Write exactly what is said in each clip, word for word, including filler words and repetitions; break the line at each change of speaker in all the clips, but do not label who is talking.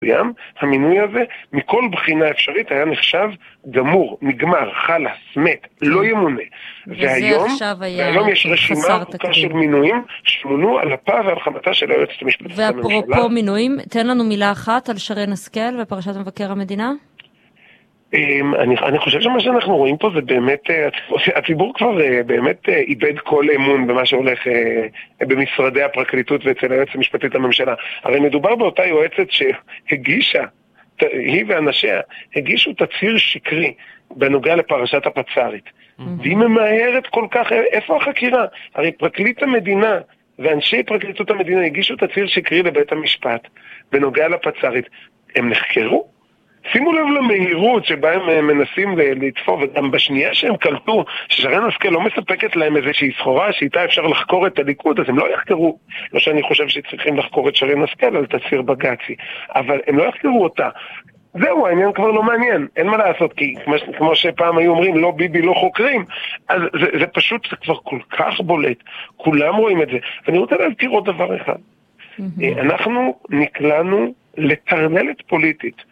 המינוי הזה מכל בחינה אפשרית היה נחשב גמור, נגמר, חלס, מת, לא ימונה. והיום, והיום יש רשימה ארוכה של מינויים שמונו על אפה ועל חמתה של היועצת המשפטית לממשלה.
ואפרופו מינויים, תן לנו מילה אחת על שרן השכל ופרשת מבקר המדינה.
אני, אני חושב שמה שאנחנו רואים פה זה באמת, הציבור כבר באמת איבד כל אמון במה שהולך במשרדי הפרקליטות ואצל היועצת המשפטית לממשלה. הרי מדובר באותה יועצת שהגישה, היא ואנשיה, הגישו תצהיר שקרי בנוגע לפרשת הפצ"רית. והיא ממהרת כל כך, איפה החקירה? הרי פרקליט המדינה ואנשי פרקליטות המדינה הגישו תצהיר שקרי לבית המשפט בנוגע לפצ"רית. הם נחקרו? שימו לב למהירות שבה הם מנסים לתפור, וגם בשנייה שהם קלטו ששרן השכל לא מספקת להם איזושהי סחורה שאיתה אפשר לחקור את הליכוד, אז הם לא יחקרו. לא שאני חושב שצריכים לחקור את שרן השכל על תצהיר בג"צי, אבל הם לא יחקרו אותה. זהו, העניין כבר לא מעניין, אין מה לעשות, כי כמו, כמו שפעם היו אומרים, לא ביבי, לא חוקרים, אז זה, זה פשוט, זה כבר כל כך בולט, כולם רואים את זה. ואני רוצה להזכיר עוד דבר אחד. אנחנו נקלענו לטרנלת פוליטית,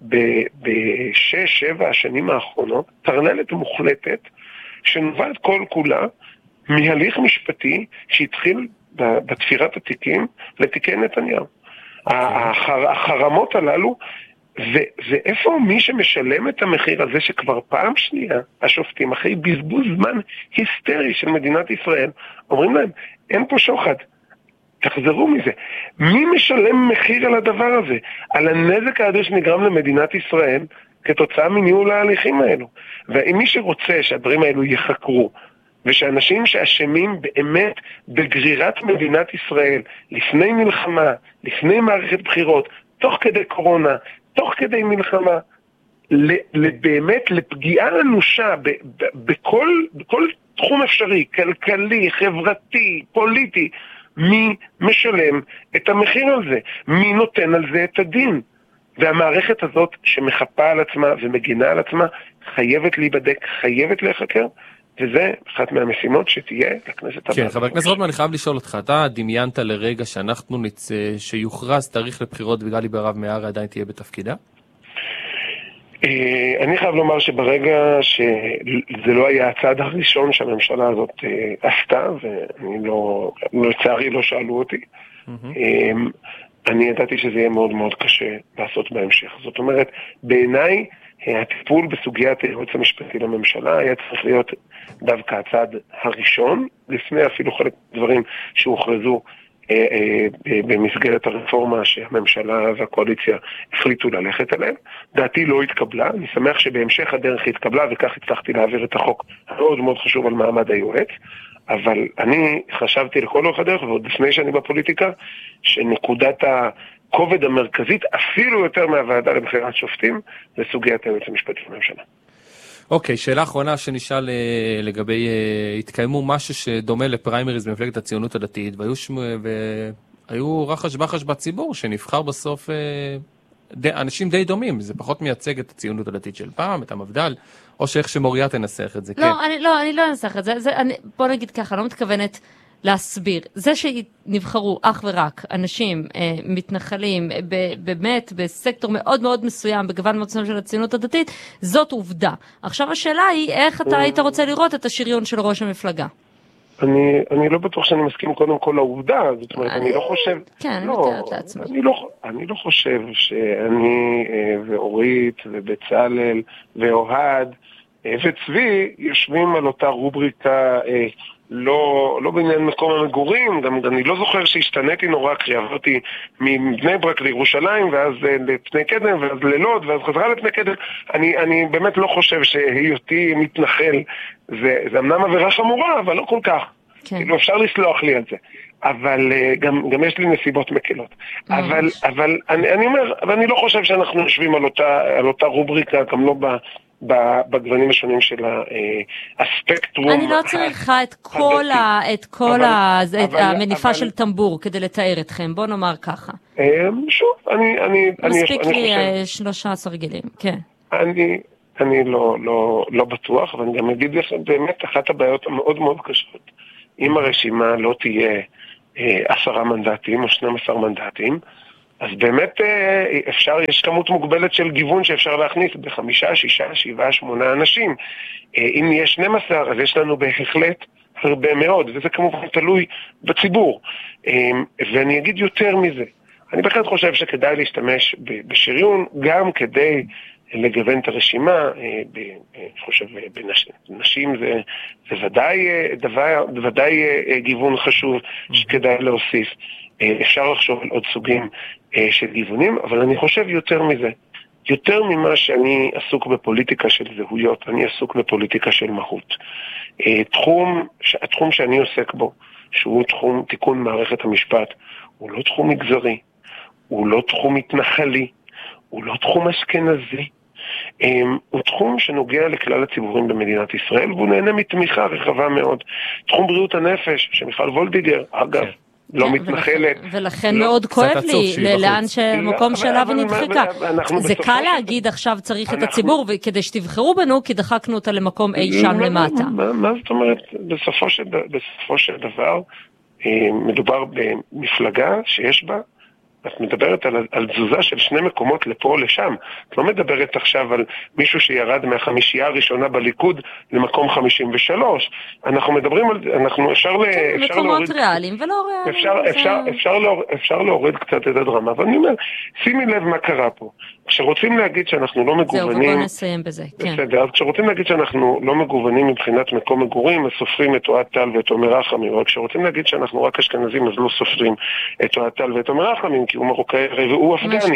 בשש, שבע השנים האחרונות, טרנלת מוחלטת, שנובעת כל כולה מהליך משפטי שהתחיל בתפירת התיקים לתיקי נתניהו. החרמות הללו, ואיפה מי שמשלם את המחיר הזה שכבר פעם שנייה, השופטים, אחרי בזבוז זמן היסטרי של מדינת ישראל, אומרים להם, אין פה שוחד. תחזרו מזה. מי משלם מחיר על הדבר הזה? על הנזק האדיר שנגרם למדינת ישראל כתוצאה מניהול ההליכים האלו. ואם מי שרוצה שהדברים האלו יחקרו, ושאנשים שאשמים באמת בגרירת מדינת ישראל, לפני מלחמה, לפני מערכת בחירות, תוך כדי קורונה, תוך כדי מלחמה, באמת לפגיעה אנושה ב- ב- בכל, בכל תחום אפשרי, כלכלי, חברתי, פוליטי, מי משלם את המחיר על זה? מי נותן על זה את הדין? והמערכת הזאת שמחפה על עצמה ומגינה על עצמה חייבת להיבדק, חייבת להיחקר, וזה אחת מהמשימות שתהיה לכנסת הבאה.
כן, חבר הכנסת רוטמן, אני חייב לשאול אותך, אתה דמיינת לרגע שאנחנו נצא, שיוכרז תאריך לבחירות וגלי בהרב מיארה עדיין תהיה בתפקידה?
אני חייב לומר שברגע שזה לא היה הצעד הראשון שהממשלה הזאת עשתה, ואני לא, לצערי לא שאלו אותי, אני ידעתי שזה יהיה מאוד מאוד קשה לעשות בהמשך. זאת אומרת, בעיניי הטיפול בסוגיית היועץ המשפטי לממשלה היה צריך להיות דווקא הצעד הראשון, לפני אפילו חלק דברים שהוכרזו במסגרת הרפורמה שהממשלה והקואליציה החליטו ללכת עליהם. דעתי לא התקבלה, אני שמח שבהמשך הדרך התקבלה וכך הצלחתי להעביר את החוק מאוד מאוד חשוב על מעמד היועץ, אבל אני חשבתי לכל אורך הדרך, ועוד לפני שאני בפוליטיקה, שנקודת הכובד המרכזית, אפילו יותר מהוועדה לבחירת שופטים, זה סוגיית היועץ המשפטי לממשלה.
אוקיי, שאלה אחרונה שנשאל לגבי, התקיימו משהו שדומה לפריימריז במפלגת הציונות הדתית, והיו, והיו רחש בחש בציבור שנבחר בסוף די, אנשים די דומים, זה פחות מייצג את הציונות הדתית של פעם, את המבדל, או שאיך שמוריה תנסח את זה.
לא,
כן.
אני לא, אני לא אנסח את זה, זה אני, בוא נגיד ככה, לא מתכוונת להסביר. זה שנבחרו אך ורק אנשים אה, מתנחלים ב, באמת בסקטור מאוד מאוד מסוים, בגוון מאוד מסוים של הציונות הדתית, זאת עובדה. עכשיו השאלה היא, איך אתה היית רוצה לראות את השריון של ראש המפלגה?
אני, אני לא בטוח שאני מסכים קודם כל לעובדה, זאת אומרת, אני, אני לא חושב...
כן, אני
לא,
מתארת לעצמי.
אני לא, אני לא חושב שאני ואורית ובצלאל ואוהד וצבי יושבים על אותה רובריקה, לא, לא בעניין מקום המגורים, גם אני לא זוכר שהשתניתי נורא כשעברתי מבני ברק לירושלים, ואז לפני קדם, ואז ללוד, ואז חזרה לפני קדם. אני, אני באמת לא חושב שהיותי מתנחל, זה, זה אמנם עבירה חמורה, אבל לא כל כך. כן. כאילו אפשר לסלוח לי על זה. אבל גם, גם יש לי נסיבות מקלות. אבל, אבל אני, אני אומר, אבל אני לא חושב שאנחנו יושבים על אותה, על אותה רובריקה, גם לא ב... בגוונים השונים של הספקטרום.
אני לא צריכה את כל המניפה של טמבור כדי לתאר אתכם, בוא נאמר ככה.
שוב, אני
מספיק לי שלושה עשר גילים, כן.
אני לא בטוח, ואני גם אגיד לך באמת אחת הבעיות המאוד מאוד קשות, אם הרשימה לא תהיה עשרה מנדטים או שנים עשר מנדטים, אז באמת אפשר, יש כמות מוגבלת של גיוון שאפשר להכניס בחמישה, שישה, שבעה, שמונה אנשים. אם יש שנים עשר, אז יש לנו בהחלט הרבה מאוד, וזה כמובן תלוי בציבור. ואני אגיד יותר מזה, אני בהחלט חושב שכדאי להשתמש בשריון, גם כדי לגוון את הרשימה, אני חושב, בנשים זה, זה ודאי, דבר, ודאי גיוון חשוב שכדאי להוסיף. אפשר לחשוב על עוד סוגים של גיוונים, אבל אני חושב יותר מזה. יותר ממה שאני עסוק בפוליטיקה של זהויות, אני עסוק בפוליטיקה של מהות. תחום, התחום שאני עוסק בו, שהוא תחום תיקון מערכת המשפט, הוא לא תחום מגזרי, הוא לא תחום מתנחלי, הוא לא תחום אשכנזי, הוא תחום שנוגע לכלל הציבורים במדינת ישראל, והוא נהנה מתמיכה רחבה מאוד. תחום בריאות הנפש, שמיכל וולדיגר, אגב, לא מתנחלת.
ולכן מאוד כואב לי לאן שמקום שלה ונדחקה. זה קל להגיד עכשיו צריך את הציבור, כדי שתבחרו בנו, כי דחקנו אותה למקום אי שם למטה.
מה זאת אומרת? בסופו של דבר, מדובר במפלגה שיש בה, את מדברת על, על תזוזה של שני מקומות לפה או לשם. את לא מדברת עכשיו על מישהו שירד מהחמישייה הראשונה בליכוד למקום חמישים ושלוש. אנחנו מדברים על, אנחנו אפשר, ל, אפשר
מקומות
להוריד...
ריאליים ולא ריאליים.
אפשר, זה... אפשר, אפשר, להור, אפשר להוריד קצת את הדרמה, אבל אני אומר, שימי לב מה קרה פה. כשרוצים להגיד שאנחנו לא מגוונים...
זהו, בוא נסיים בזה, כן.
בסדר, אז כשרוצים להגיד שאנחנו לא מגוונים מבחינת מקום מגורים, אז סופרים את אוהד טל ואת עומר רחמים, אבל כשרוצים להגיד שאנחנו רק אשכנזים, אז לא סופרים את אוהד טל ואת עומר רחמים, כי הוא מרוקאי והוא אפגני.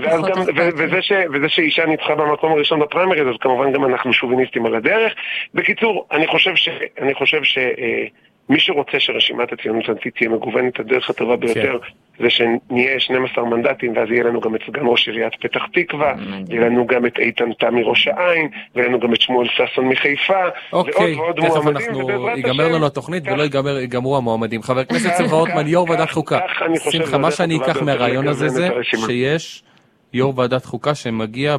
וזה שאישה ניצחה במקום הראשון בפריימריז, אז כמובן גם אנחנו שוביניסטים על הדרך. בקיצור, אני חושב ש... אני חושב ש... מי שרוצה שרשימת הציונות הדתית תהיה מגוונת, הדרך הטובה ביותר זה שנהיה שנים עשר מנדטים, ואז יהיה לנו גם את סגן ראש עיריית פתח תקווה, יהיה לנו גם את איתן תא מראש העין, ויהיה לנו גם את שמואל ששון מחיפה, ועוד ועוד מועמדים.
ייגמר לנו התוכנית ולא ייגמרו המועמדים. חבר הכנסת שמחה רוטמן, יו"ר ועדת חוקה. שמחה, מה שאני אקח מהרעיון הזה זה שיש יו"ר ועדת חוקה שמגיע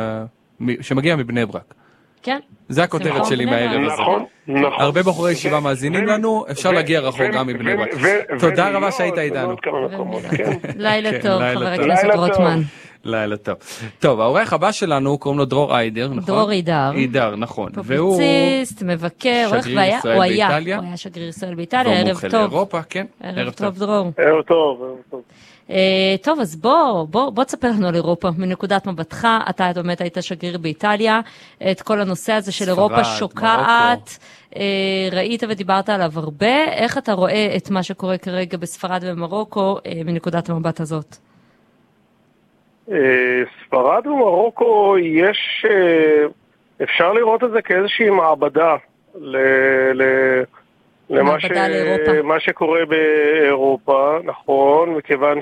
מבני ברק.
כן.
זה הכותרת שלי מהערב הזה.
נכון, נכון.
הרבה בחורי ישיבה מאזינים לנו, אפשר להגיע רחוק גם מבני ברק. תודה רבה שהיית איתנו.
לילה טוב, חבר הכנסת רוטמן.
לילה טוב. טוב, העורך הבא שלנו קוראים לו דרור איידר, נכון?
דרור אידר.
אידר, נכון.
פובליציסט, מבקר,
שגריר ישראל באיטליה.
הוא היה שגריר ישראל באיטליה, ערב טוב.
לאירופה, כן.
ערב טוב, דרור.
ערב טוב, ערב טוב.
טוב, אז בוא, בוא, בוא תספר לנו על אירופה, מנקודת מבטך, אתה באמת היית שגריר באיטליה, את כל הנושא הזה של אירופה שוקעת, ראית ודיברת עליו הרבה, איך אתה רואה את מה שקורה כרגע בספרד ומרוקו, מנקודת המבט הזאת?
ספרד ומרוקו יש, אפשר לראות את זה כאיזושהי מעבדה ל... ל... למה ש... מה שקורה באירופה, נכון, מכיוון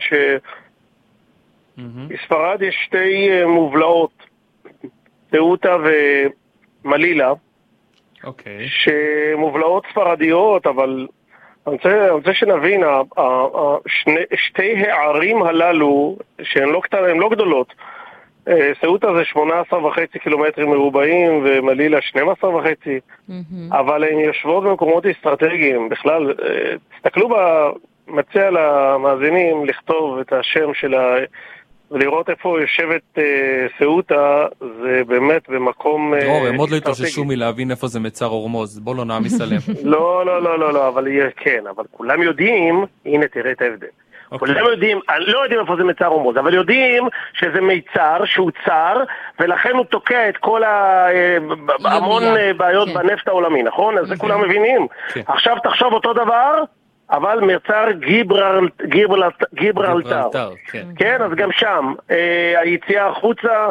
שבספרד יש שתי מובלעות, תאוטה ומלילה,
אוקיי.
שמובלעות ספרדיות, אבל אני רוצה, אני רוצה שנבין, שני, שתי הערים הללו, שהן לא קטנות, הן לא גדולות, סאוטה זה שמונה עשרה וחצי קילומטרים מרובעים ומלילה שנים עשר וחצי, אבל הן יושבות במקומות אסטרטגיים. בכלל, תסתכלו, מציע למאזינים לכתוב את השם שלה ולראות איפה יושבת סאוטה, זה באמת במקום אסטרטגי.
דרור, הם עוד לא התרששו מלהבין איפה זה מצר אורמוז, בוא לא נעמיס עליהם.
לא, לא, לא, לא, אבל כן, אבל כולם יודעים, הנה תראה את ההבדל. כולם יודעים, לא יודעים איפה זה מצר הומוז, אבל יודעים שזה מיצר שהוא צר, ולכן הוא תוקע את כל המון בעיות בנפט העולמי, נכון? אז זה כולם מבינים. עכשיו תחשוב אותו דבר, אבל מצר גיברלטר. כן, אז גם שם, היציאה החוצה,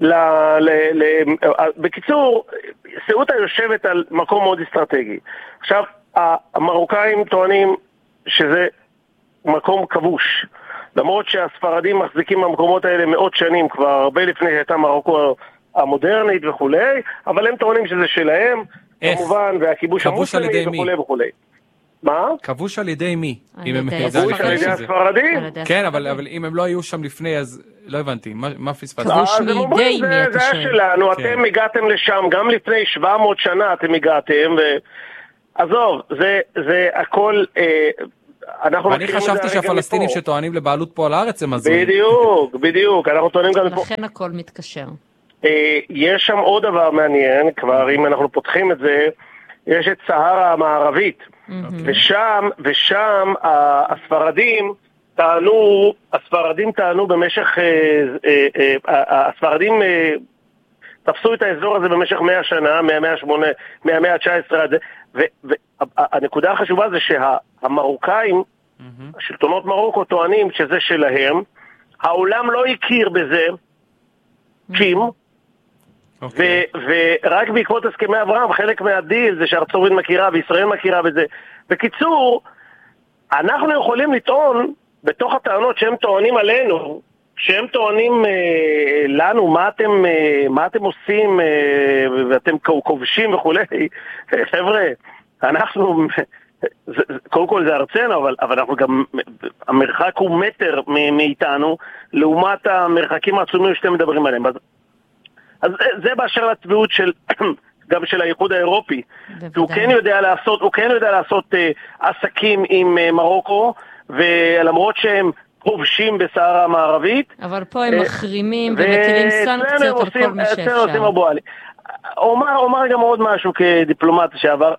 בקיצור, סאוטה יושבת על מקום מאוד אסטרטגי. עכשיו, המרוקאים טוענים שזה מקום כבוש, למרות שהספרדים מחזיקים במקומות האלה מאות שנים, כבר הרבה לפני הייתה מרוקו המודרנית וכולי, אבל הם טוענים שזה שלהם, כמובן, והכיבוש המוסלמי וכולי וכולי. מה?
כבוש על ידי מי?
כבוש על ידי הספרדים?
כן, אבל אם הם לא היו שם לפני, אז לא הבנתי, מה פספסתי?
כבוש מידי מי אתה
שואל? זה היה שלנו, אתם הגעתם לשם, גם לפני שבע מאות שנה אתם הגעתם, עזוב, זה הכל... אנחנו
ואני חשבתי שהפלסטינים שטוענים לבעלות פה על הארץ הם הזויים.
בדיוק, בדיוק, אנחנו טוענים גם
פה. לכן הכל מתקשר.
יש שם עוד דבר מעניין, כבר אם אנחנו פותחים את זה, יש את סהרה המערבית, ושם, ושם הספרדים טענו, הספרדים טענו במשך, הספרדים תפסו את האזור הזה במשך מאה שנה, מהמאה השמונה, מהמאה ה-תשע עשרה, והנקודה החשובה זה שהמרוקאים, השלטונות מרוקו טוענים שזה שלהם, העולם לא הכיר בזה, קים, ורק בעקבות הסכמי אברהם, חלק מהדיל זה שארצות הברית מכירה וישראל מכירה בזה. בקיצור, אנחנו יכולים לטעון, בתוך הטענות שהם טוענים עלינו, שהם טוענים אה, לנו, מה אתם, אה, מה אתם עושים, אה, ואתם כובשים וכולי, חבר'ה, אנחנו, זה, קודם כל זה ארצנו, אבל, אבל אנחנו גם, המרחק הוא מטר מאיתנו, לעומת המרחקים העצומים שאתם מדברים עליהם. אז, אז זה באשר לצביעות של, גם של האיחוד האירופי, הוא כן יודע לעשות, הוא כן יודע לעשות אה, עסקים עם אה, מרוקו, ולמרות שהם כובשים בסהרה המערבית.
אבל פה הם מחרימים ומטילים סנקציות על כל מי שאפשר.
אומר, אומר גם עוד משהו כדיפלומט שעבר,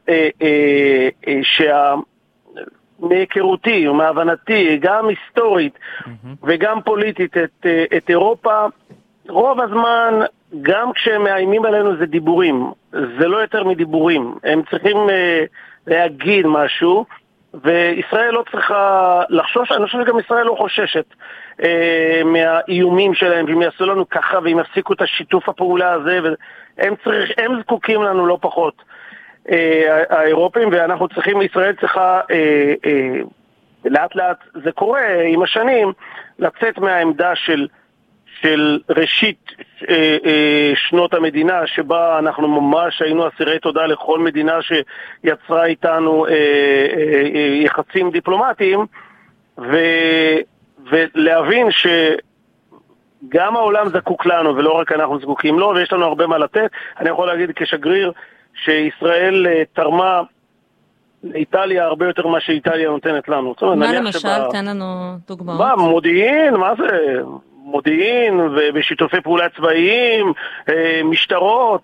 שמהיכרותי ומהבנתי, גם היסטורית וגם פוליטית את, את אירופה, רוב הזמן, גם כשהם מאיימים עלינו זה דיבורים, זה לא יותר מדיבורים, הם צריכים להגיד משהו, וישראל לא צריכה לחשוש, אני חושב שגם ישראל לא חוששת אה, מהאיומים שלהם, והם יעשו לנו ככה, והם יפסיקו את השיתוף הפעולה הזה, והם צריך, הם זקוקים לנו לא פחות, אה, האירופים, ואנחנו צריכים, ישראל צריכה, אה, אה, לאט לאט, זה קורה עם השנים, לצאת מהעמדה של, של ראשית אה, אה, שנות המדינה, שבה אנחנו ממש היינו אסירי תודה לכל מדינה שיצרה איתנו אה, אה, יחסים דיפלומטיים, ו, ולהבין שגם העולם זקוק לנו ולא רק אנחנו זקוקים לו, ויש לנו הרבה מה לתת. אני יכול להגיד כשגריר שישראל אה, תרמה לאיטליה הרבה יותר מה שאיטליה נותנת לנו.
מה למשל? שבא... תן לנו דוגמאות.
מה, מודיעין, מה זה... מודיעין ובשיתופי פעולה צבאיים, משטרות,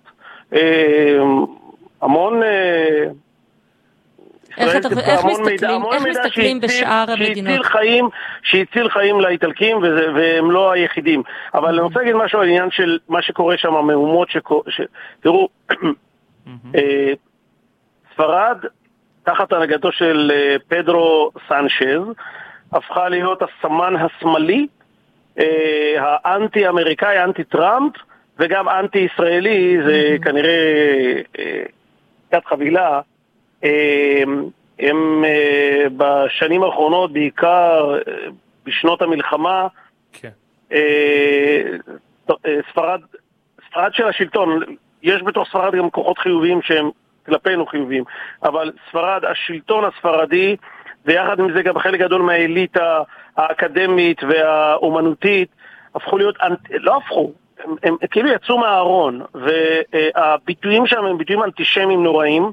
המון
איך מסתכלים בשאר המדינות?
שהציל חיים לאיטלקים והם לא היחידים. אבל אני רוצה להגיד משהו על עניין של מה שקורה שם, המהומות, תראו, ספרד, תחת הנהגתו של פדרו סנצ'ז, הפכה להיות הסמן השמאלי, האנטי-אמריקאי, אנטי-טראמפ, וגם אנטי-ישראלי, זה כנראה קצת חבילה. הם בשנים האחרונות, בעיקר בשנות המלחמה, ספרד, ספרד של השלטון, יש בתוך ספרד גם כוחות חיוביים שהם כלפינו חיוביים, אבל ספרד, השלטון הספרדי, ויחד עם זה גם חלק גדול מהאליטה האקדמית והאומנותית, הפכו להיות, לא הפכו, הם, הם כאילו יצאו מהארון, והביטויים שם הם ביטויים אנטישמיים נוראים.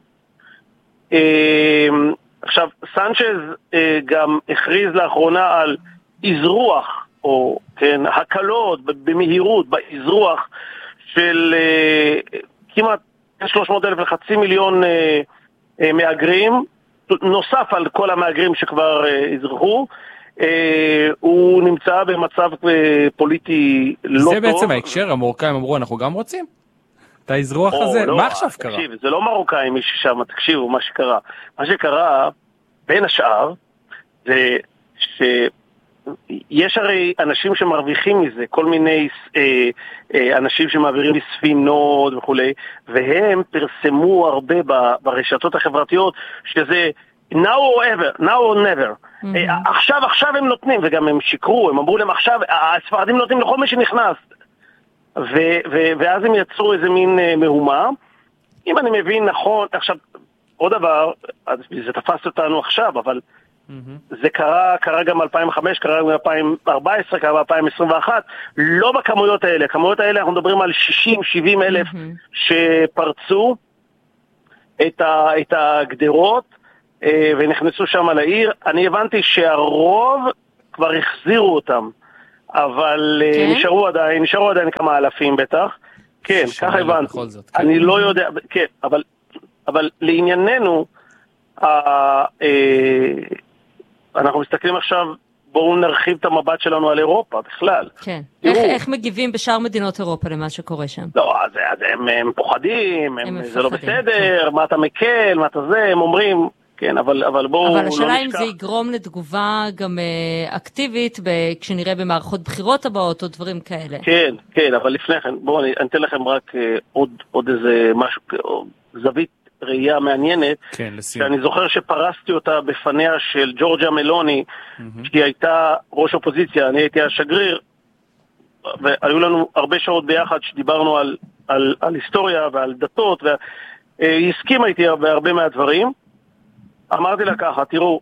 עכשיו, סנצ'ז גם הכריז לאחרונה על אזרוח, או כן, הקלות במהירות, באזרוח של כמעט שלוש מאות אלף לחצי מיליון מהגרים, נוסף על כל המהגרים שכבר אזרחו. הוא נמצא במצב פוליטי לא טוב.
זה בעצם ההקשר, המרוקאים אמרו אנחנו גם רוצים? את האזרוח הזה, מה עכשיו קרה?
תקשיב, זה לא מרוקאים מי ששם, תקשיבו מה שקרה. מה שקרה בין השאר זה שיש הרי אנשים שמרוויחים מזה, כל מיני אה, אה, אנשים שמעבירים בספינות וכולי, והם פרסמו הרבה ברשתות החברתיות שזה now or ever, now or never. Mm-hmm. אה, עכשיו, עכשיו הם נותנים, וגם הם שיקרו, הם אמרו להם עכשיו, הספרדים נותנים לכל מי שנכנס. ו- ו- ואז הם יצרו איזה מין אה, מהומה. אם אני מבין נכון, עכשיו, עוד דבר, זה תפס אותנו עכשיו, אבל mm-hmm. זה קרה, קרה גם אלפיים וחמש, קרה גם אלפיים וארבע עשרה, קרה ב-אלפיים עשרים ואחת, לא בכמויות האלה. הכמויות האלה אנחנו מדברים על שישים שבעים אלף mm-hmm. שפרצו את, ה- את הגדרות, ונכנסו שם לעיר. אני הבנתי שהרוב כבר החזירו אותם, אבל כן? נשארו עדיין, נשארו עדיין כמה אלפים בטח. כן, ככה הבנתי. כן. אני לא יודע, כן, אבל, אבל לענייננו, ה, אה, אנחנו מסתכלים עכשיו, בואו נרחיב את המבט שלנו על אירופה בכלל.
כן. איך, איך מגיבים בשאר מדינות אירופה למה שקורה שם?
לא, אז, אז הם, הם פוחדים, הם, הם זה לא בסדר, כן. מה אתה מקל, מה אתה זה, הם אומרים, כן, אבל, אבל בואו לא נשכח.
אבל השאלה אם זה יגרום לתגובה גם אה, אקטיבית, ב, כשנראה במערכות בחירות הבאות או דברים כאלה.
כן, כן, אבל לפני כן, בואו אני, אני אתן לכם רק אה, עוד, עוד איזה משהו, או, זווית ראייה מעניינת,
כן, לסיום.
שאני זוכר שפרסתי אותה בפניה של ג'ורג'ה מלוני, mm-hmm. שהיא הייתה ראש אופוזיציה, אני הייתי השגריר, והיו לנו הרבה שעות ביחד שדיברנו על, על, על היסטוריה ועל דתות, והיא הסכימה איתי בהרבה מהדברים. אמרתי לה ככה, תראו,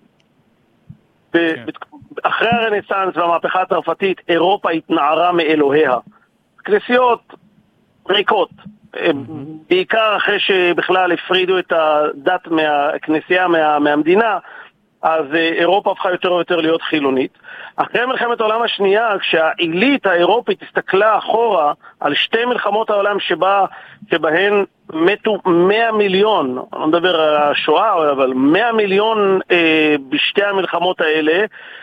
כן. אחרי הרנסנס והמהפכה הצרפתית, אירופה התנערה מאלוהיה. כנסיות ריקות, בעיקר אחרי שבכלל הפרידו את הדת מהכנסייה מה, מהמדינה, אז אירופה הפכה יותר ויותר להיות חילונית. אחרי מלחמת העולם השנייה, כשהעילית האירופית הסתכלה אחורה על שתי מלחמות העולם שבה, שבהן מתו מאה מיליון, אני לא מדבר על השואה, אבל מאה מיליון אה, בשתי המלחמות האלה,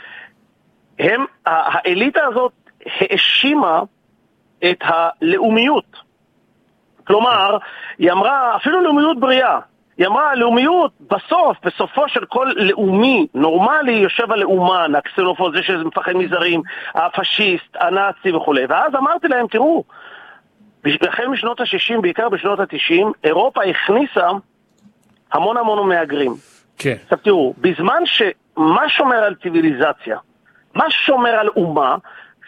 הם, האליטה הזאת האשימה את הלאומיות. כלומר, היא אמרה, אפילו לאומיות בריאה, היא אמרה, לאומיות בסוף, בסופו של כל לאומי נורמלי יושב הלאומן, הקסנופוב, זה שזה מפחד מזרים, הפשיסט, הנאצי וכו'. ואז אמרתי להם, תראו, החל משנות ה-שישים, בעיקר בשנות ה-תשעים, אירופה הכניסה המון המון מהגרים.
כן.
עכשיו תראו, בזמן שמה שומר על ציביליזציה, מה שומר על אומה,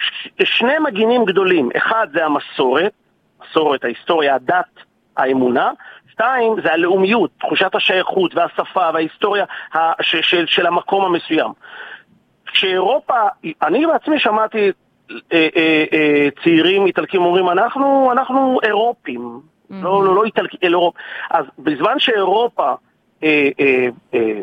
שני מגינים גדולים, אחד זה המסורת, מסורת, ההיסטוריה, הדת, האמונה, שתיים זה הלאומיות, תחושת השייכות והשפה וההיסטוריה של, של, של המקום המסוים. כשאירופה, אני בעצמי שמעתי אה, אה, אה, צעירים איטלקים אומרים, אנחנו, אנחנו אירופים, mm-hmm. לא, לא, לא איטלקים, אלא אירופ. אז בזמן שאירופה אה, אה, אה,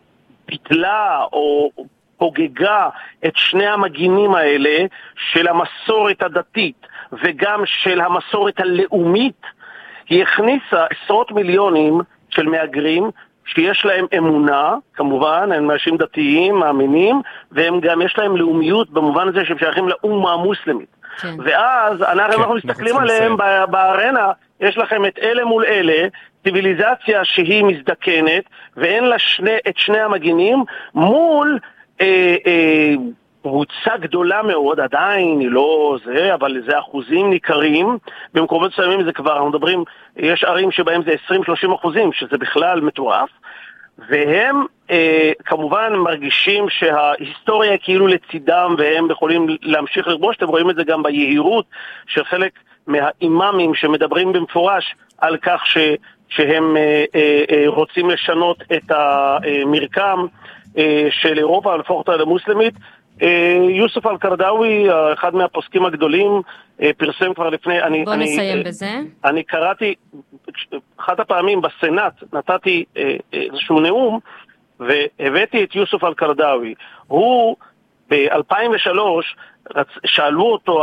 ביטלה או פוגגה את שני המגינים האלה של המסורת הדתית וגם של המסורת הלאומית, היא הכניסה עשרות מיליונים של מהגרים שיש להם אמונה, כמובן, הם אנשים דתיים, מאמינים, והם גם יש להם לאומיות במובן הזה שהם שייכים לאומה המוסלמית. כן. ואז אנחנו, כן, אנחנו מסתכלים עליהם בארנה, יש לכם את אלה מול אלה, ציביליזציה שהיא מזדקנת, ואין לה שני, את שני המגינים, מול אה, אה, קבוצה גדולה מאוד, עדיין היא לא זה, אבל זה אחוזים ניכרים, במקומות מסוימים זה כבר, אנחנו מדברים, יש ערים שבהם זה עשרים שלושים אחוזים, שזה בכלל מטורף, והם אה, כמובן מרגישים שההיסטוריה כאילו לצידם, והם יכולים להמשיך לרבוש, אתם רואים את זה גם ביהירות, של חלק מהאימאמים שמדברים במפורש על כך ש, שהם אה, אה, רוצים לשנות את המרקם אה, של אירופה, להפוך אותה למוסלמית. יוסף אל-קרדאווי, אחד מהפוסקים הגדולים, פרסם כבר לפני...
בוא אני, נסיים אני, בזה.
אני קראתי, אחת הפעמים בסנאט, נתתי איזשהו נאום, והבאתי את יוסף אל-קרדאווי. הוא ב-אלפיים ושלוש, שאלו אותו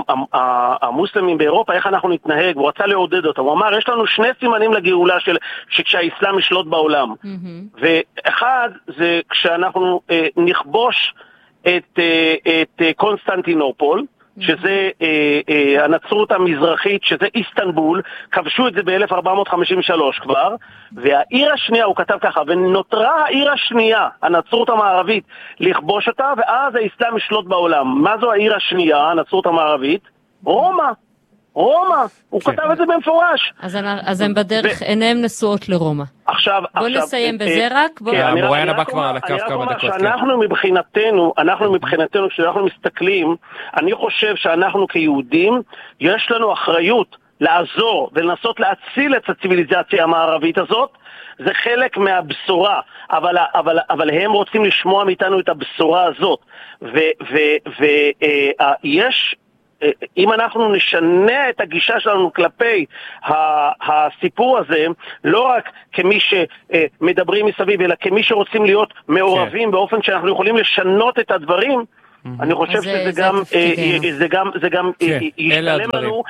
המוסלמים באירופה איך אנחנו נתנהג, הוא רצה לעודד אותם. הוא אמר, יש לנו שני סימנים לגאולה של, שכשהאסלאם ישלוט בעולם. Mm-hmm. ואחד זה כשאנחנו אה, נכבוש את, את קונסטנטינופול, שזה אה, אה, הנצרות המזרחית, שזה איסטנבול, כבשו את זה ב-אלף ארבע מאות חמישים ושלוש כבר, והעיר השנייה, הוא כתב ככה, ונותרה העיר השנייה, הנצרות המערבית, לכבוש אותה, ואז האסלאם ישלוט בעולם. מה זו העיר השנייה, הנצרות המערבית? רומא. רומא, הוא כתב את זה במפורש.
אז הם בדרך, עיניהם נשואות לרומא.
עכשיו,
בוא נסיים בזה רק.
המוראיין הבא כבר על הקו כמה דקות.
שאנחנו מבחינתנו, אנחנו מבחינתנו, כשאנחנו מסתכלים, אני חושב שאנחנו כיהודים, יש לנו אחריות לעזור ולנסות להציל את הציביליזציה המערבית הזאת, זה חלק מהבשורה, אבל, אבל, אבל הם רוצים לשמוע מאיתנו את הבשורה הזאת, ויש אם אנחנו נשנה את הגישה שלנו כלפי הסיפור הזה, לא רק כמי שמדברים מסביב, אלא כמי שרוצים להיות מעורבים באופן שאנחנו יכולים לשנות את הדברים, אני חושב שזה גם, זה גם, זה גם ישתלם לנו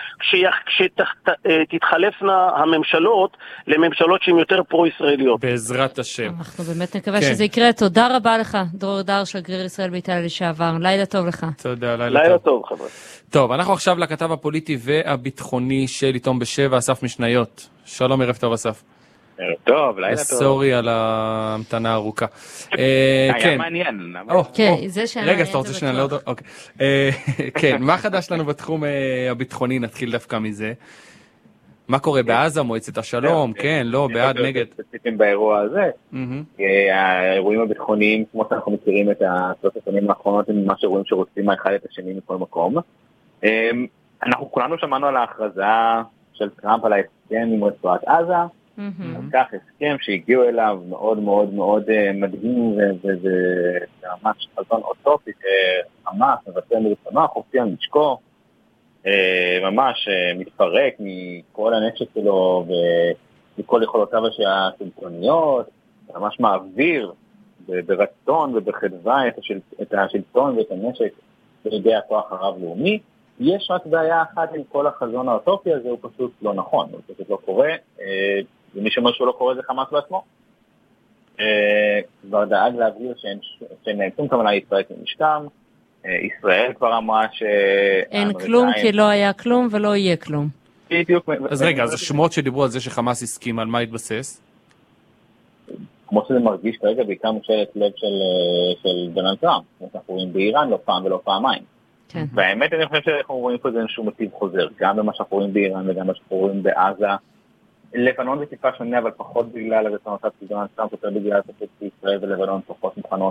כשתתחלפנה הממשלות לממשלות שהן יותר פרו-ישראליות.
בעזרת השם.
אנחנו באמת נקווה שזה יקרה. תודה רבה לך, דרור דר, שגריר ישראל באיטליה לשעבר. לילה טוב לך.
תודה, לילה טוב.
לילה טוב, חבר'ה.
טוב, אנחנו עכשיו לכתב הפוליטי והביטחוני של עיתון בשבע, אסף משניות. שלום, ערב טוב, אסף.
ערב טוב, לילה טוב.
סורי על ההמתנה הארוכה.
היה מעניין.
רגע, אז אתה רוצה שנעלה אותו? אוקיי. כן, מה חדש לנו בתחום הביטחוני? נתחיל דווקא מזה. מה קורה בעזה, מועצת השלום? כן, לא, בעד, נגד.
ספציפיים באירוע הזה. האירועים הביטחוניים, כמו שאנחנו מכירים את השלוש השנים האחרונות, הם ממש אירועים שרוצים מאחד את השני מכל מקום. אנחנו כולנו שמענו על ההכרזה של טראמפ על ההסכם עם רצועת עזה. אז כך הסכם שהגיעו אליו מאוד מאוד מאוד מדהים וזה ממש חזון אוטופי שחמאס מבצע מרצונו החופשי על משקו, ממש מתפרק מכל הנשק שלו ומכל יכולותיו השלטוניות, ממש מעביר ברצון ובחדווה את השלטון ואת הנשק בידי הכוח הרב-לאומי. יש רק בעיה אחת עם כל החזון האוטופי הזה, הוא פשוט לא נכון, הוא פשוט לא קורה, ומי שאומר שהוא לא קורה זה חמאס בעצמו. כבר דאג להבהיר שאין שום כוונה ישראל כמשכם, ישראל כבר אמרה ש...
אין כלום כי לא היה כלום ולא יהיה כלום.
בדיוק. אז רגע, אז השמות שדיברו על זה שחמאס הסכים, על מה התבסס?
כמו שזה מרגיש כרגע, בעיקר מושלת לב של דונלד טראמפ, כמו שאנחנו רואים באיראן לא פעם ולא פעמיים. והאמת אני חושב שאנחנו רואים פה זה איזשהו מוטיב חוזר, גם במה שאנחנו רואים באיראן וגם במה שאנחנו רואים בעזה. לבנון זה טיפה שונה, אבל פחות בגלל הרצונותיו של דונלד טראמפ, יותר בגלל התפקיד שישראל ולבנון פחות מוכנות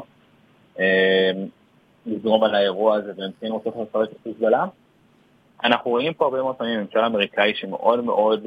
לזרום על האירוע הזה, והם כן רוצות לפרק את חיזבאללה. אנחנו רואים פה הרבה מאוד פעמים ממשל אמריקאי שמאוד מאוד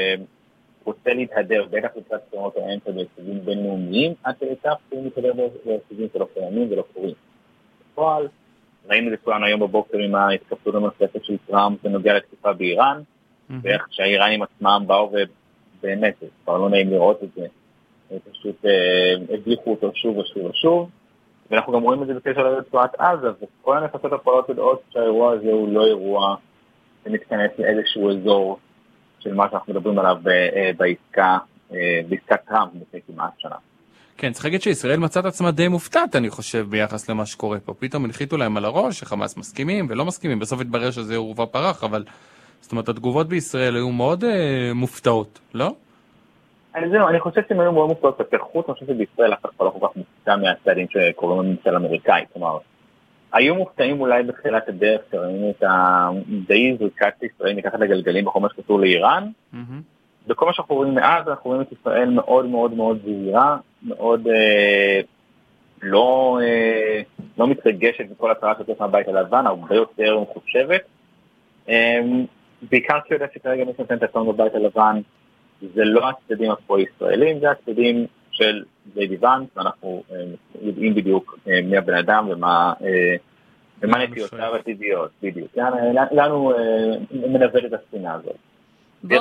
רוצה להתהדר, בטח לקראת קרנות האמצע בהישגים בינלאומיים, עד שכך הוא מתהדר בהישגים שלא קיימים ולא קורים. בפועל, ראינו את זה כולנו היום בבוקר עם ההתקפלות המרחפת של טראמפ בנוגע לתקיפה באיראן, ואיך שהאיראנים עצמם באו ובאמת, כבר לא נעים לראות את זה, פשוט הבליחו אותו שוב ושוב ושוב, ואנחנו גם רואים את זה בקשר לרצועת עזה, וכל הנפשות הפועלות יודעות שהאירוע הזה הוא לא אירוע שמתכנס לאיזשהו אזור של מה שאנחנו מדברים עליו בעסקה, בעסקת טראמפ לפני כמעט שנה.
כן, צריך להגיד שישראל מצאת עצמה די מופתעת, אני חושב, ביחס למה שקורה פה. פתאום הנחיתו להם על הראש, שחמאס מסכימים ולא מסכימים, בסוף התברר שזה עורבא פרח, אבל זאת אומרת, התגובות בישראל היו מאוד אה, מופתעות, לא?
אני, זהו, אני חושב שהם היו מאוד מופתעות, חוץ, אני חושב שבישראל אף אחד לא כל כך מופתע מהצעדים שקוראים לממשל אמריקאי, כלומר, היו מופתעים אולי בתחילת הדרך, שראינו את די זריקת ישראל מתחת לגלגלים בכל מה שקשור לאיראן, mm-hmm. וכל מה שאנחנו רואים מאז, אנחנו רואים את ישראל מאוד מאוד מאוד זהירה, מאוד אה, לא, אה, לא מתרגשת בכל הצהרה שתוצאת מהבית הלבן, הרבה יותר מחושבת. אה, בעיקר כי יודע שכרגע מי שנותן את הטון בבית הלבן, זה לא הצדדים הפרו-ישראלים, זה הצדדים של ג'יי די ואנס, ואנחנו אה, יודעים בדיוק אה, מי הבן אדם ומה, אה, ומה נטיותיו הטבעיות, בדיוק. לנו אה, מנווט את הספינה הזאת.
בוא,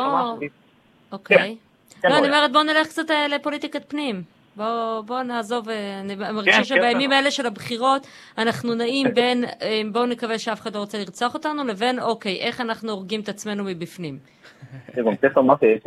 אוקיי. לא, אני אומרת, בוא נלך קצת לפוליטיקת פנים. בואו נעזוב, אני מרגישה שבימים האלה של הבחירות אנחנו נעים בין, בואו נקווה שאף אחד לא רוצה לרצוח אותנו, לבין אוקיי, איך אנחנו הורגים את עצמנו מבפנים.
זה גם צריך לומר שיש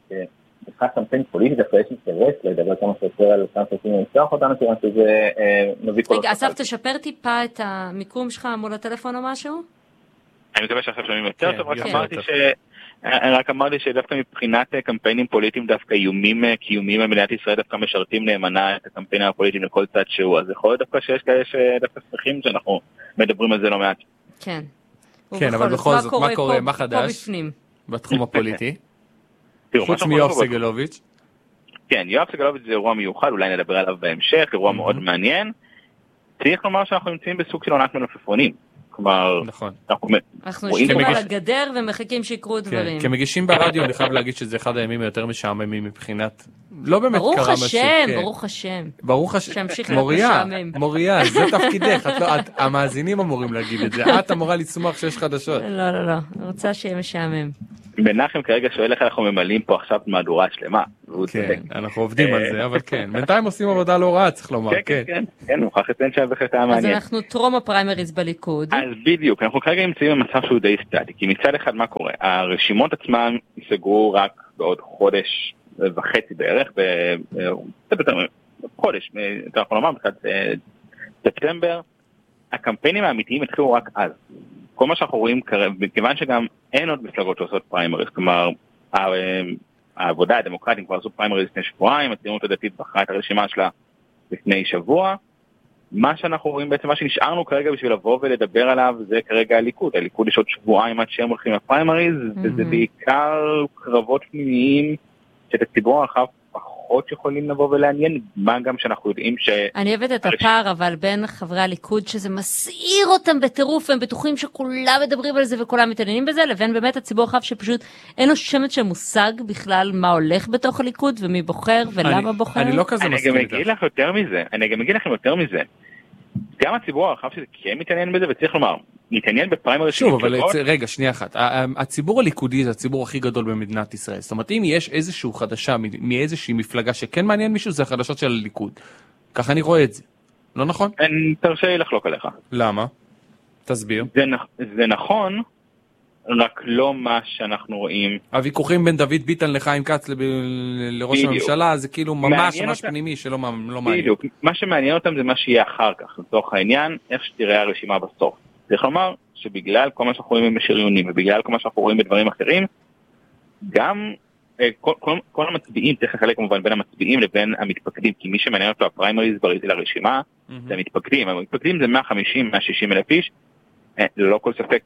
את קמפיין פוליטי, דווקא יש אינטרס לדבר כמה שיותר על אותם שעושים לרצוח אותנו, כיוון שזה מביא כל...
רגע, אסף, תשפר טיפה את המיקום שלך מול הטלפון או משהו?
אני מקווה שעכשיו שומעים יותר טוב, רק אמרתי ש... אני רק אמרתי שדווקא מבחינת קמפיינים פוליטיים, דווקא איומים קיומיים במדינת ישראל דווקא משרתים נאמנה את הקמפיינים הפוליטיים לכל צד שהוא, אז יכול להיות דווקא שיש כאלה שדווקא שמחים שאנחנו מדברים על זה לא מעט.
כן.
כן, אבל בכל זאת, מה קורה, מה חדש בתחום הפוליטי? חוץ מיואב סגלוביץ'.
כן, יואב סגלוביץ' זה אירוע מיוחד, אולי נדבר עליו בהמשך, אירוע מאוד מעניין. צריך לומר שאנחנו נמצאים בסוג של עונת מלפפונים. כלומר,
נכון.
אנחנו יושבים על הגדר ומחכים שיקרו דברים.
כמגישים ברדיו, אני חייב להגיד שזה אחד הימים היותר משעממים מבחינת, לא באמת קרה משהו.
ברוך השם, ברוך השם.
ברוך השם. מוריה, מוריה, זה תפקידך. המאזינים אמורים להגיד את זה. את אמורה לצמוח שיש חדשות.
לא, לא, לא. אני רוצה שיהיה משעמם.
מנחם כרגע שואל איך אנחנו ממלאים פה עכשיו מהדורה שלמה.
כן, אנחנו עובדים על זה, אבל כן. בינתיים עושים עבודה לא רעה, צריך לומר.
כן, כן, כן. מוכרח לציין שהיה בהחלט היה מעניין.
אז אנחנו טרום הפריימריז בליכוד.
אז בדיוק, אנחנו כרגע נמצאים במצב שהוא די סטטי, כי מצד אחד מה קורה? הרשימות עצמן ייסגרו רק בעוד חודש וחצי בערך, חודש, אתה יכול לומר, בתחילת ספטמבר, הקמפיינים האמיתיים התחילו רק אז. כל מה שאנחנו רואים, מכיוון שגם אין עוד מפלגות שעושות פריימריז, כלומר, העבודה הדמוקרטית כבר עשו פריימריז לפני שבועיים, הציונות הדתית בחרה את הרשימה שלה לפני שבוע, מה שאנחנו רואים בעצם, מה שנשארנו כרגע בשביל לבוא ולדבר עליו, זה כרגע הליכוד. הליכוד יש עוד שבועיים עד שהם הולכים לפריימריז, וזה בעיקר קרבות פנימיים, שאת הציבור הרחב פחות יכולים לבוא ולעניין, מה גם שאנחנו יודעים ש...
אני אוהבת את הפער, אבל בין חברי הליכוד, שזה מסעיר אותם בטירוף, הם בטוחים שכולם מדברים על זה וכולם מתעניינים בזה, לבין באמת הציבור הרחב שפשוט אין לו שמץ של מושג בכלל מה הולך בתוך הליכוד, ומי בוחר ולמה בוחר.
אני לא כזה מסכים איתך.
אני גם אגיד לך יותר מזה, אני גם אגיד לכם יותר מזה. גם הציבור הרחב שזה כן מתעניין בזה, וצריך לומר, מתעניין בפריימריז...
שוב, אבל רגע, שנייה אחת. הציבור הליכודי זה הציבור הכי גדול במדינת ישראל. זאת אומרת, אם יש איזושהי חדשה מאיזושהי מפלגה שכן מעניין מישהו, זה החדשות של הליכוד. ככה אני רואה את זה. לא נכון?
תרשה לי לחלוק עליך.
למה? תסביר.
זה נכון, רק לא מה שאנחנו רואים.
הוויכוחים בין דוד ביטן לחיים כץ לראש הממשלה, זה כאילו ממש ממש פנימי שלא מעניין.
בדיוק. מה שמעניין אותם זה מה שיהיה אחר כך, לצורך העניין, איך שתראה הרשימה בסוף. צריך לומר שבגלל כל מה שאנחנו רואים בשריונים, ובגלל כל מה שאנחנו רואים בדברים אחרים, גם כל, כל, כל המצביעים, צריך לחלק כמובן בין המצביעים לבין המתפקדים, כי מי שמעניין אותו הפריימריז בריזי לרשימה, mm-hmm. זה המתפקדים. המתפקדים זה מאה חמישים עד מאה שישים אלף איש, ללא כל ספק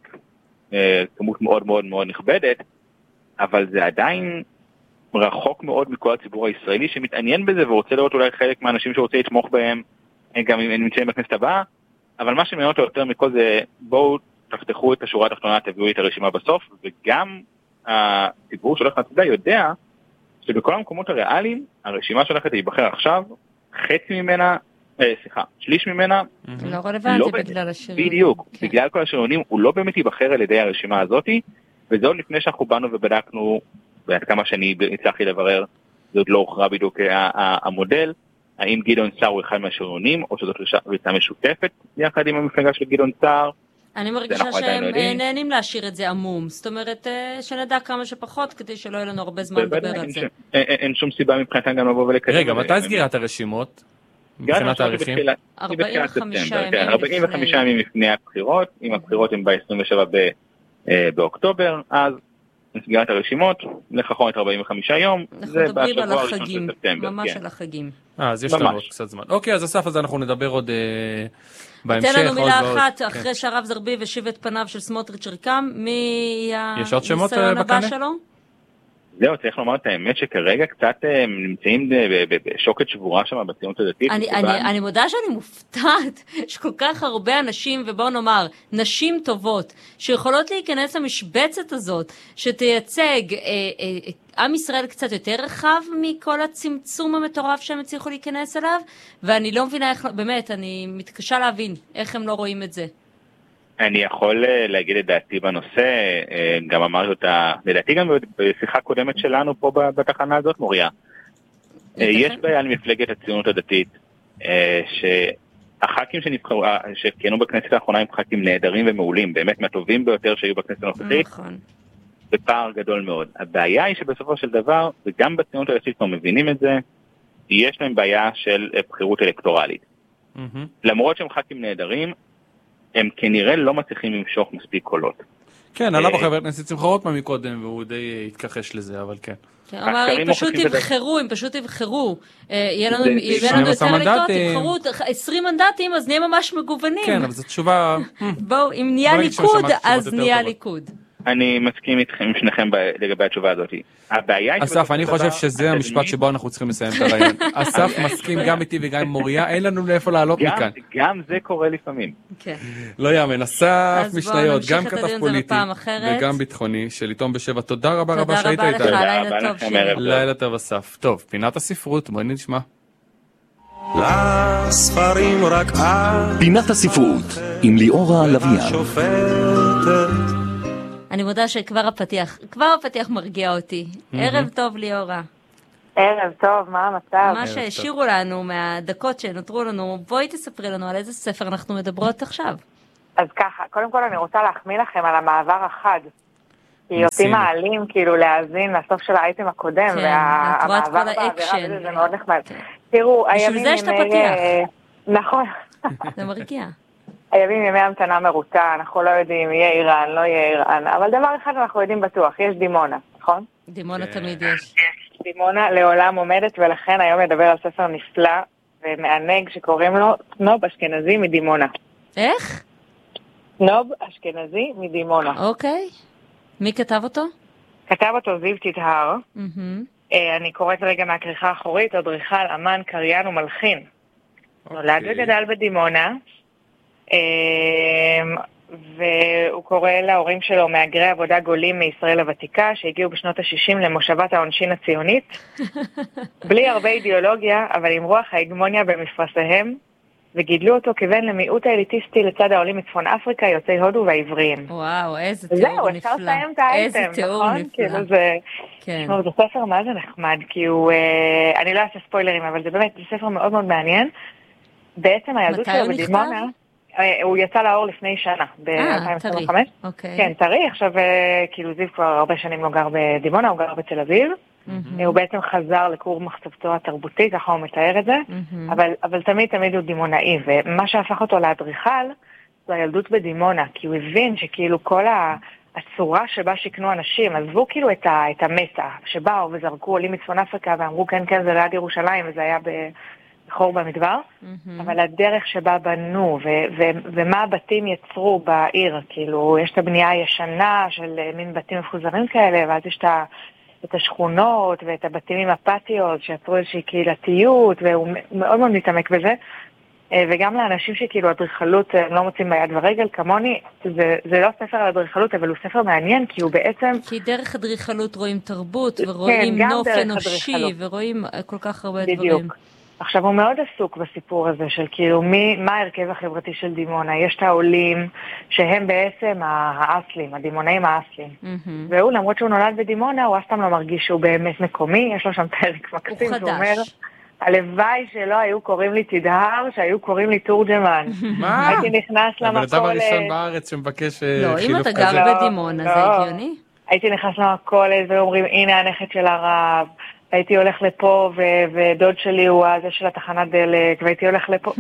כמות מאוד מאוד מאוד נכבדת, אבל זה עדיין רחוק מאוד מכל הציבור הישראלי שמתעניין בזה ורוצה לראות אולי חלק מהאנשים שרוצה לתמוך בהם, גם אם הם נמצאים בכנסת הבאה, אבל מה שמעניין אותו יותר מכל זה, בואו תפתחו את השורה התחתונה, תביאו את הרשימה בסוף, וגם הציבור שהולך להצביע יודע שבכל המקומות הריאליים, הרשימה שהולכת להיבחר עכשיו, חצי ממנה, אה, סליחה, שליש ממנה,
לא רלוונטי בגלל השריונים.
בדיוק, בגלל כל השריונים, הוא לא באמת ייבחר על ידי הרשימה הזאת, וזה עוד לפני שאנחנו באנו ובדקנו, ועד כמה שאני הצלחתי לברר, זה עוד לא הוכרע בדיוק המודל, האם גדעון סער הוא אחד מהשריונים, או שזאת ריצה משותפת יחד עם המפלגה של גדעון סער.
אני מרגישה שהם נהנים להשאיר את זה עמום, זאת אומרת שנדע כמה שפחות, כדי שלא יהיה לנו הרבה זמן לדבר על זה.
אין שום סיבה מבחינתם גם לבוא ולקדם.
רגע, מתי סגירת הרשימות? מבחינת העריכים?
ארבעים וחמישה ימים.
ארבעים וחמישה ימים לפני הבחירות, אם הבחירות הן ב-עשרים ושבעה באוקטובר, אז סגירת הרשימות, לחכות ארבעים וחמישה יום,
אנחנו מדברים על החגים, ממש על החגים.
אה, אז יש לנו עוד קצת זמן. אוקיי, אז הסף הזה אנחנו נדבר עוד בהמשך.
תן לנו מילה אחת, אחרי שהרב זרביב השיב את פניו של סמוטריץ' ריקם, מי הניסיון הבא שלו?
זהו, צריך לומר את האמת שכרגע קצת נמצאים בשוקת שבורה שם בציונות הדתית.
אני מודה שאני מופתעת, יש כל כך הרבה אנשים, ובואו נאמר, נשים טובות, שיכולות להיכנס למשבצת הזאת, שתייצג עם ישראל קצת יותר רחב מכל הצמצום המטורף שהם הצליחו להיכנס אליו, ואני לא מבינה איך, באמת, אני מתקשה להבין איך הם לא רואים את זה.
אני יכול להגיד את דעתי בנושא, גם אמרתי אותה, לדעתי גם בשיחה קודמת שלנו פה בתחנה הזאת, מוריה. יש בעיה למפלגת הציונות הדתית, שהח"כים שנבחרו, שכיהנו בכנסת האחרונה הם ח"כים נהדרים ומעולים, באמת מהטובים ביותר שהיו בכנסת הנוכחית, בפער גדול מאוד. הבעיה היא שבסופו של דבר, וגם בציונות הדתית כבר מבינים את זה, יש להם בעיה של בחירות אלקטורלית. למרות שהם ח"כים נהדרים, הם כנראה לא מצליחים למשוך מספיק קולות.
כן, עלה בחבר הכנסת שמחה רוטמן מקודם, והוא די התכחש לזה, אבל כן.
אמר, הם פשוט יבחרו, הם פשוט יבחרו. יהיה לנו יותר אלקטורט, יבחרו עשרים מנדטים, אז נהיה ממש מגוונים.
כן, אבל זו תשובה...
בואו, אם נהיה ליכוד, אז נהיה ליכוד.
אני מסכים איתכם, עם שניכם לגבי התשובה הזאת. הבעיה היא...
אסף, אני חושב שזה המשפט שבו אנחנו צריכים לסיים את הרעיון. אסף מסכים גם איתי וגם עם מוריה, אין לנו לאיפה לעלות מכאן.
גם זה קורה לפעמים.
לא יאמן, אסף משניות, גם כתב פוליטי וגם ביטחוני, של עיתון בשבע. תודה רבה רבה שהיית איתנו.
תודה רבה לך, לילה טוב שיהיה.
לילה טוב אסף. טוב, פינת הספרות, בואי נשמע.
לספרים רק את
פינת הספרות עם ליאורה לביאן.
אני מודה שכבר הפתיח, כבר הפתיח מרגיע אותי. ערב טוב ליאורה.
ערב טוב, מה המצב?
מה שהשאירו לנו מהדקות שנותרו לנו, בואי תספרי לנו על איזה ספר אנחנו מדברות עכשיו.
אז ככה, קודם כל אני רוצה להחמיא לכם על המעבר החד. כי אותי מעלים כאילו להאזין לסוף של האייטם הקודם, והמעבר באווירה זה מאוד נחמד. תראו,
בשביל זה יש את הפתיח.
נכון.
זה מרגיע.
הימים ימי המתנה מרוטה, אנחנו לא יודעים, יהיה איראן, לא יהיה איראן, אבל דבר אחד אנחנו יודעים בטוח, יש דימונה, נכון?
דימונה תמיד יש.
דימונה לעולם עומדת, ולכן היום ידבר על ספר נפלא ומענג שקוראים לו נוב אשכנזי מדימונה.
איך?
נוב אשכנזי מדימונה.
אוקיי. מי כתב אותו?
כתב אותו זיו תדהר. אני קוראת רגע מהכריכה האחורית, אדריכל, אמן, קריין ומלחין. נולד וגדל בדימונה. והוא קורא להורים שלו מהגרי עבודה גולים מישראל הוותיקה שהגיעו בשנות ה-שישים למושבת העונשין הציונית בלי הרבה אידיאולוגיה אבל עם רוח ההגמוניה במפרסיהם וגידלו אותו כבן למיעוט האליטיסטי לצד העולים מצפון אפריקה, יוצאי הודו והעבריים.
וואו, איזה תיאור נפלא.
זהו, אפשר לסיים את האייטם,
איזה תיאור
נכון?
נפלא.
כאילו זה...
כן.
תשמעו, זה ספר מה זה נחמד, כי הוא... אני לא אעשה ספוילרים, אבל זה באמת, זה ספר מאוד מאוד מעניין. בעצם הילדות שלו בדימונה... הוא יצא לאור לפני שנה, ב-אלפיים עשרים וחמש. כן, טרי. עכשיו, כאילו זיו כבר הרבה שנים לא גר בדימונה, הוא גר בתל אביב. הוא בעצם חזר לכור מחצבתו התרבותי, ככה הוא מתאר את זה. אבל תמיד תמיד הוא דימונאי, ומה שהפך אותו לאדריכל, זו הילדות בדימונה, כי הוא הבין שכאילו כל הצורה שבה שיקנו אנשים, עזבו כאילו את המטה, שבאו וזרקו עולים מצפון אפריקה, ואמרו כן, כן, זה ליד ירושלים, וזה היה ב... חור במדבר, mm-hmm. אבל הדרך שבה בנו ו- ו- ומה הבתים יצרו בעיר, כאילו יש את הבנייה הישנה של מין בתים מפוזרים כאלה, ואז יש את השכונות ואת הבתים עם הפטיוס שיצרו איזושהי קהילתיות, והוא מאוד מאוד מתעמק בזה, וגם לאנשים שכאילו אדריכלות הם לא מוצאים ביד ורגל, כמוני, זה, זה לא ספר על אדריכלות, אבל הוא ספר מעניין, כי הוא בעצם...
כי דרך אדריכלות רואים תרבות, ורואים כן, נוף אנושי, ורואים כל כך הרבה
בדיוק.
דברים.
עכשיו הוא מאוד עסוק בסיפור הזה של כאילו מי, מה ההרכב החברתי של דימונה. יש את העולים שהם בעצם האסלים, הדימונאים האסלים. Mm-hmm. והוא למרות שהוא נולד בדימונה, הוא אף פעם לא מרגיש שהוא באמת מקומי, יש לו שם פרק מקסים, הוא אומר, הלוואי שלא היו קוראים לי תדהר, שהיו קוראים לי תורג'מן.
מה?
הייתי נכנס למקול...
אבל אתה הראשון בארץ שמבקש
לא, אם אתה גר בדימונה, זה הגיוני?
הייתי נכנס למקול ואומרים, הנה הנכד של הרב, הייתי הולך לפה, ודוד שלי הוא הזה של התחנת דלק, והייתי הולך לפה.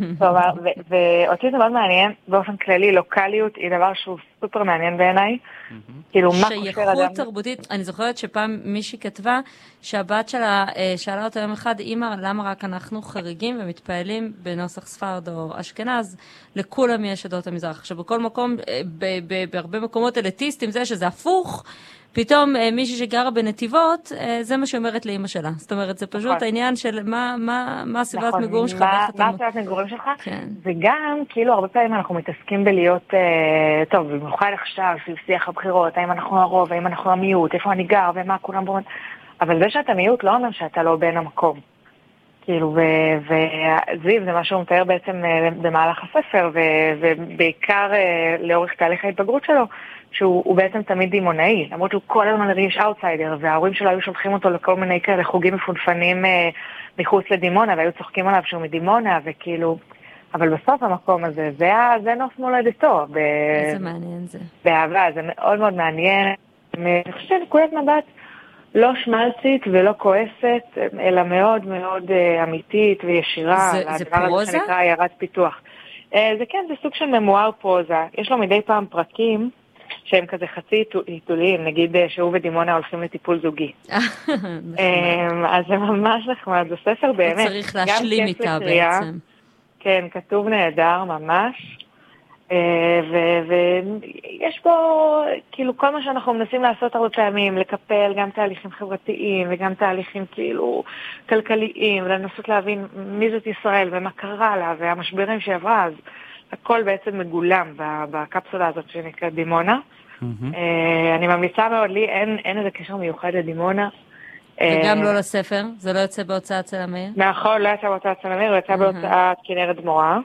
ואותי זה מאוד מעניין, באופן כללי, לוקליות היא דבר שהוא סופר מעניין בעיניי. כאילו, מה קושר אדם?
שייכות תרבותית, אני זוכרת שפעם מישהי כתבה, שהבת שלה שאלה אותה יום אחד, אמא, למה רק אנחנו חריגים ומתפעלים בנוסח ספרד או אשכנז, לכולם יש עדות המזרח. עכשיו, בכל מקום, בהרבה מקומות אליטיסטים, זה שזה הפוך, פתאום מישהי שגרה בנתיבות, זה מה שאומרת לאמא שלה. זאת אומרת, זה פשוט העניין של מה הסביבת מגורים שלך.
מה הסביבת מגורים שלך? וגם, כאילו, הרבה פעמים אנחנו מתעסקים בלהיות, טוב, במיוחד עכשיו, של שיח הבחירות, האם אנחנו הרוב, האם אנחנו המיעוט, איפה אני גר, ומה כולם בורים. אבל זה שאתה מיעוט לא אומר שאתה לא בין המקום. כאילו, וזיו, זה מה שהוא מתאר בעצם במהלך הספר, ובעיקר לאורך תהליך ההתבגרות שלו, שהוא בעצם תמיד דימונאי, למרות שהוא כל הזמן הרגיש אאוטסיידר, וההורים שלו היו שולחים אותו לכל מיני כאלה חוגים מפונפנים מחוץ לדימונה, והיו צוחקים עליו שהוא מדימונה, וכאילו, אבל בסוף המקום הזה, זה, זה נוף מולדתו.
איזה מעניין זה.
באהבה, זה מאוד מאוד מעניין. אני חושבת, נקודת מבט לא שמלצית ולא כועסת, אלא מאוד מאוד אמיתית וישירה.
זה, זה פרוזה?
זה שנקרא עיירת פיתוח. זה כן, זה סוג של ממואר פרוזה. יש לו מדי פעם פרקים, שהם כזה חצי עיתוליים, נגיד שהוא ודימונה הולכים לטיפול זוגי. אז זה ממש נחמד, זה ספר באמת.
הוא צריך להשלים איתה בעצם.
כן, כתוב נהדר ממש. ויש פה, כאילו, כל מה שאנחנו מנסים לעשות הרבה פעמים, לקפל גם תהליכים חברתיים וגם תהליכים כאילו כלכליים, ולנסות להבין מי זאת ישראל ומה קרה לה והמשברים שעברה, אז הכל בעצם מגולם בקפסולה הזאת שנקראת דימונה. אני ממליצה מאוד, לי אין איזה קשר מיוחד לדימונה.
וגם לא לספר? זה לא יוצא בהוצאת צלמיר?
נכון, לא יוצא בהוצאת צלמיר, הוא יוצא בהוצאת כנרת דמורה.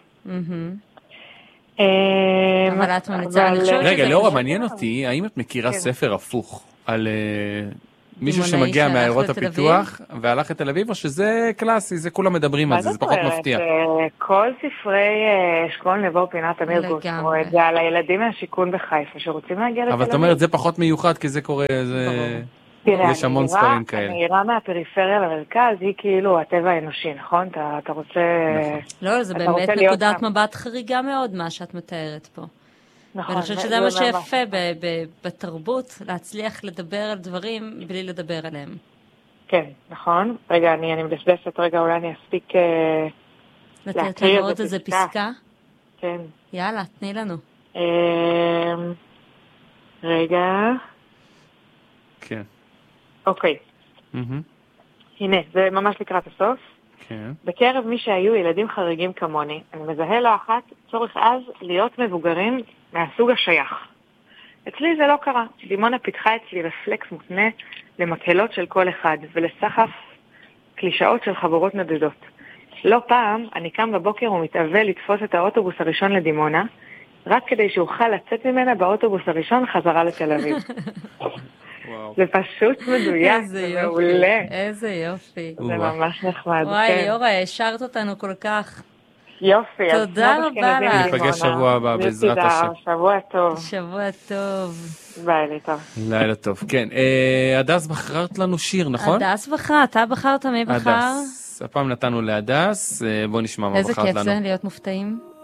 אבל את ממליצה, אני חושבת...
רגע, לאורה, מעניין אותי, האם את מכירה ספר הפוך על מישהו שמגיע מעיירות הפיתוח והלך לתל אביב, או שזה קלאסי, זה כולם מדברים על זה, זה פחות מפתיע?
כל ספרי אשכול נבו פינת אמיר גוסמו, זה על הילדים מהשיכון בחיפה שרוצים להגיע לתל אביב.
אבל את אומרת, זה פחות מיוחד, כי זה קורה, יש המון ספרים כאלה.
הנהירה מהפריפריה למרכז היא כאילו הטבע האנושי, נכון? אתה רוצה...
לא, זה באמת נקודת מבט חריגה מאוד, מה שאת מתארת פה. נכון. ואני חושבת שזה מה שיפה בתרבות, להצליח לדבר על דברים בלי לדבר עליהם.
כן, נכון. רגע, אני מדסדסת, רגע, אולי אני אספיק
לתת לנו עוד איזה פסקה?
כן.
יאללה, תני לנו.
רגע.
כן.
אוקיי. הנה, זה ממש לקראת הסוף.
כן.
בקרב מי שהיו ילדים חריגים כמוני, אני מזהה לא אחת צורך אז להיות מבוגרים מהסוג השייך. אצלי זה לא קרה. דימונה פיתחה אצלי רפלקס מותנה למקהלות של כל אחד ולסחף קלישאות של חברות נדדות. לא פעם אני קם בבוקר ומתאווה לתפוס את האוטובוס הראשון לדימונה, רק כדי שאוכל לצאת ממנה באוטובוס הראשון חזרה לתל אביב. זה פשוט מדויק, זה מעולה.
איזה יופי.
זה ממש נחמד.
וואי, ליאורה, השארת אותנו כל כך.
יופי.
תודה רבה לך.
נפגש שבוע הבא, בעזרת השם.
שבוע טוב.
שבוע טוב.
לילה טוב.
לילה טוב, כן. הדס, בחרת לנו שיר, נכון?
הדס בחרה, אתה בחרת, מי בחר?
הדס. הפעם נתנו להדס, בוא נשמע מה בחרת לנו.
איזה כיף זה להיות מופתעים.